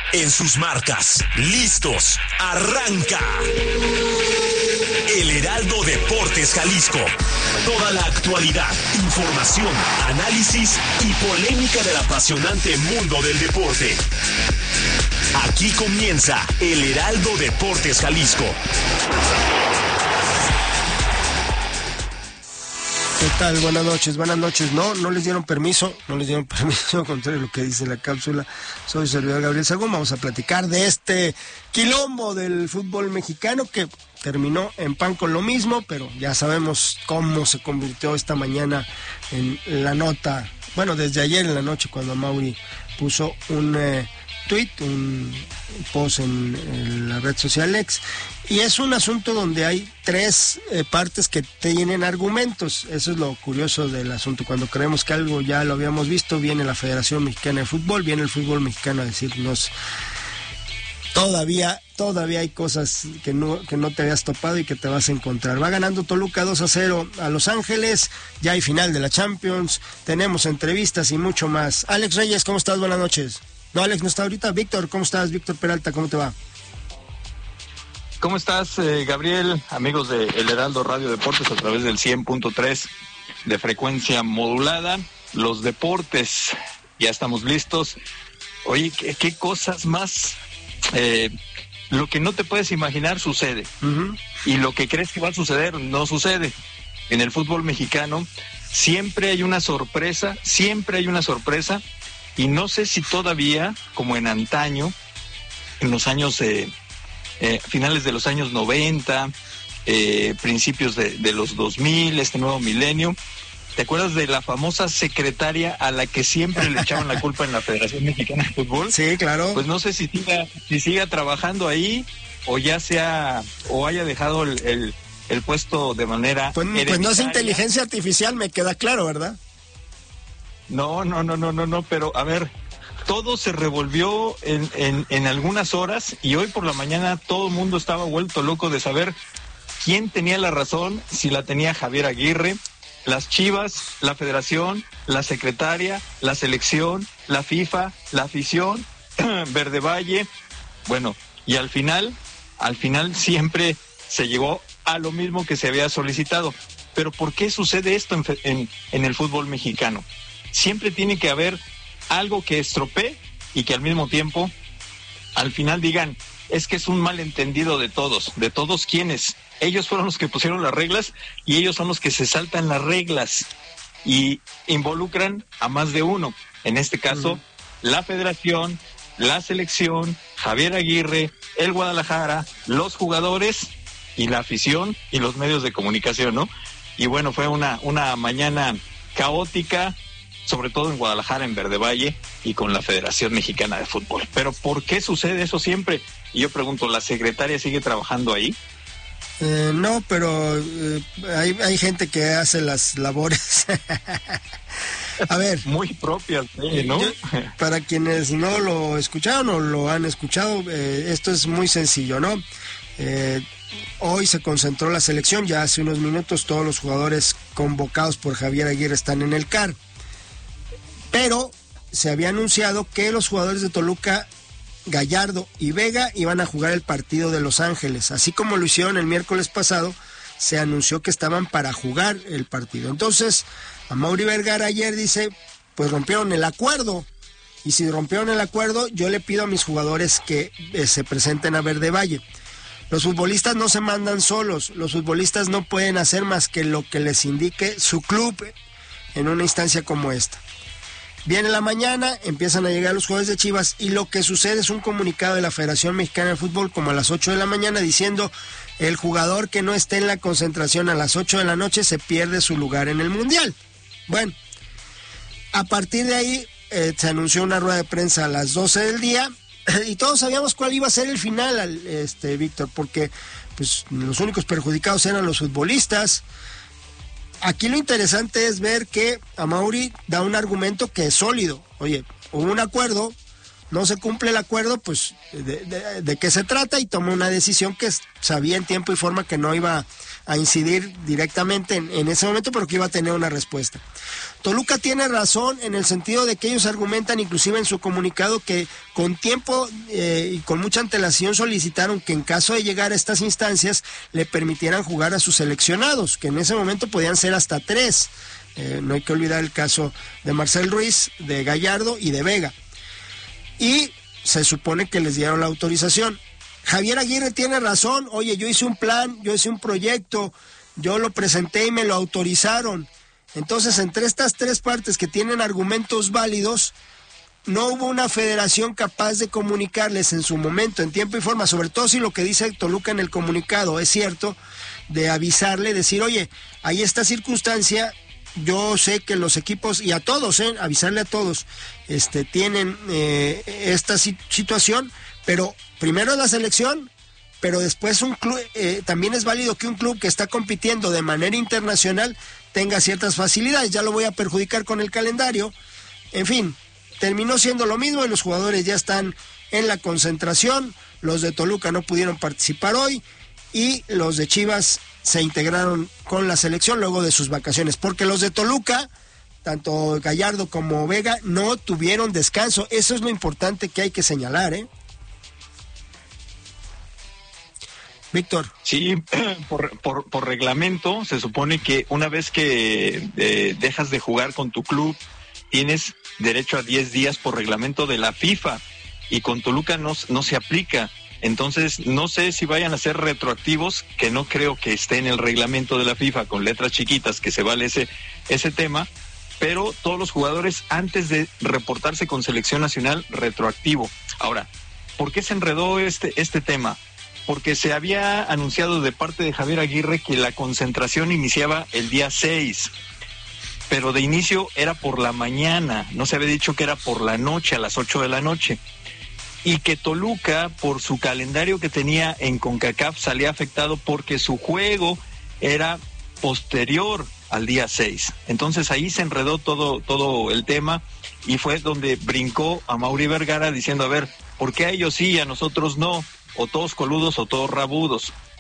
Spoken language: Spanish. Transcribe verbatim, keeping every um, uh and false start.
en sus marcas, listos, arranca. El Heraldo Deportes Jalisco. Toda la actualidad, información, análisis y polémica del apasionante mundo del deporte. Aquí comienza El Heraldo Deportes Jalisco. ¿Qué tal? Buenas noches, buenas noches. No, no les dieron permiso, no les dieron permiso, contrario a lo que dice la cápsula. Soy servidor Gabriel Sagún. Vamos a platicar de este quilombo del fútbol mexicano que terminó en pan con lo mismo, pero ya sabemos cómo se convirtió esta mañana en la nota. Bueno, desde ayer en la noche cuando Mauri puso un eh, tweet, un post en, en la red social X. Y es un asunto donde hay tres eh, partes que tienen argumentos. Eso es lo curioso del asunto. Cuando creemos que algo ya lo habíamos visto, viene la Federación Mexicana de Fútbol, viene el fútbol mexicano a decirnos todavía, todavía hay cosas que no, que no te habías topado y que te vas a encontrar. Va ganando Toluca dos a cero a Los Ángeles, ya hay final de la Champions, tenemos entrevistas y mucho más. Alex Reyes, ¿cómo estás? Buenas noches. No, Alex no está ahorita. Víctor, ¿cómo estás? Víctor Peralta, ¿cómo te va? ¿Cómo estás, eh, Gabriel? Amigos de El Heraldo Radio Deportes a través del cien punto tres de frecuencia modulada. Los deportes, ya estamos listos. Oye, ¿qué, qué cosas más? Eh, lo que no te puedes imaginar sucede. Uh-huh. Y lo que crees que va a suceder no sucede. En el fútbol mexicano siempre hay una sorpresa, siempre hay una sorpresa. Y no sé si todavía, como en antaño, en los años... Eh, Eh, finales de los años noventa, eh, principios de, de los dos mil, este nuevo milenio. ¿Te acuerdas de la famosa secretaria a la que siempre le echaban la culpa en la Federación Mexicana de Fútbol? Sí, claro. Pues no sé si siga, si siga trabajando ahí o ya sea, o haya dejado el, el, el puesto de manera Pues, pues no es inteligencia artificial, me queda claro, ¿verdad? No, no, no, no, no, no, pero a ver... Todo se revolvió en, en, en algunas horas y hoy por la mañana todo el mundo estaba vuelto loco de saber quién tenía la razón, si la tenía Javier Aguirre, las Chivas, la Federación, la Secretaria, la Selección, la FIFA, la afición, Verde Valle. Bueno, y al final, al final siempre se llegó a lo mismo que se había solicitado. Pero ¿por qué sucede esto en, en, en el fútbol mexicano? Siempre tiene que haber algo que estropee y que al mismo tiempo al final digan, es que es un malentendido de todos. ¿De todos quiénes? Ellos fueron los que pusieron las reglas y ellos son los que se saltan las reglas y involucran a más de uno. En este caso, uh-huh. la Federación, la Selección, Javier Aguirre, el Guadalajara, los jugadores y la afición y los medios de comunicación, ¿no? Y bueno, fue una, una mañana caótica, sobre todo en Guadalajara, en Verde Valle y con la Federación Mexicana de Fútbol. Pero ¿por qué sucede eso siempre? Y yo pregunto, ¿la secretaria sigue trabajando ahí? Eh, no, pero eh, hay, hay gente que hace las labores. A ver. Muy propias, ¿eh? ¿no? Yo, para quienes no lo escucharon o lo han escuchado, eh, esto es muy sencillo, ¿no? Eh, hoy se concentró la selección, ya hace unos minutos todos los jugadores convocados por Javier Aguirre están en el C A R. Pero se había anunciado que los jugadores de Toluca, Gallardo y Vega iban a jugar el partido de Los Ángeles. Así como lo hicieron el miércoles pasado, se anunció que estaban para jugar el partido. Entonces, Amaury Vergara ayer dice, pues rompieron el acuerdo. Y si rompieron el acuerdo, yo le pido a mis jugadores que eh, se presenten a Verde Valle. Los futbolistas no se mandan solos. Los futbolistas no pueden hacer más que lo que les indique su club en una instancia como esta. Viene la mañana, empiezan a llegar los jugadores de Chivas y lo que sucede es un comunicado de la Federación Mexicana de Fútbol como a las ocho de la mañana diciendo el jugador que no esté en la concentración a las ocho de la noche se pierde su lugar en el Mundial. Bueno, a partir de ahí eh, se anunció una rueda de prensa a las doce del día y todos sabíamos cuál iba a ser el final, este Víctor, porque pues los únicos perjudicados eran los futbolistas. Aquí lo interesante es ver que Amaury da un argumento que es sólido. Oye, hubo un acuerdo, no se cumple el acuerdo, pues de, de, de qué se trata, y tomó una decisión que sabía en tiempo y forma que no iba a incidir directamente en, en ese momento, pero que iba a tener una respuesta. Toluca tiene razón en el sentido de que ellos argumentan inclusive en su comunicado que con tiempo eh, y con mucha antelación solicitaron que en caso de llegar a estas instancias le permitieran jugar a sus seleccionados, que en ese momento podían ser hasta tres. Eh, no hay que olvidar el caso de Marcel Ruiz, de Gallardo y de Vega. Y se supone que les dieron la autorización. Javier Aguirre tiene razón. Oye, yo hice un plan, yo hice un proyecto, yo lo presenté y me lo autorizaron. Entonces, entre estas tres partes que tienen argumentos válidos, no hubo una federación capaz de comunicarles en su momento, en tiempo y forma, sobre todo si lo que dice Toluca en el comunicado es cierto, de avisarle, decir, oye, hay esta circunstancia. Yo sé que los equipos, y a todos, eh, avisarle a todos, este, tienen eh, esta situación, pero primero la selección, pero después un club, eh, también es válido que un club que está compitiendo de manera internacional tenga ciertas facilidades. Ya lo voy a perjudicar con el calendario. En fin, terminó siendo lo mismo y los jugadores ya están en la concentración. Los de Toluca no pudieron participar hoy y los de Chivas se integraron con la selección luego de sus vacaciones, porque los de Toluca, tanto Gallardo como Vega, no tuvieron descanso. Eso es lo importante que hay que señalar, ¿eh? Víctor. Sí, por, por, por reglamento se supone que una vez que eh, dejas de jugar con tu club, tienes derecho a diez días por reglamento de la FIFA, y con Toluca no, no se aplica. Entonces, no sé si vayan a ser retroactivos, que no creo que esté en el reglamento de la FIFA con letras chiquitas que se vale ese, ese tema, pero todos los jugadores antes de reportarse con selección nacional, retroactivo. Ahora, ¿por qué se enredó este, este tema? Porque se había anunciado de parte de Javier Aguirre que la concentración iniciaba el día seis, pero de inicio era por la mañana, no se había dicho que era por la noche, a las ocho de la noche. Y que Toluca, por su calendario que tenía en CONCACAF, salía afectado porque su juego era posterior al día seis. Entonces ahí se enredó todo, todo el tema, y fue donde brincó a Mauri Vergara diciendo, a ver, ¿por qué a ellos sí y a nosotros no? O todos coludos o todos rabudos.